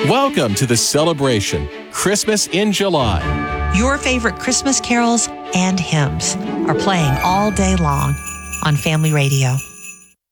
Welcome to the celebration, Christmas in July. Your favorite Christmas carols and hymns are playing all day long on Family Radio.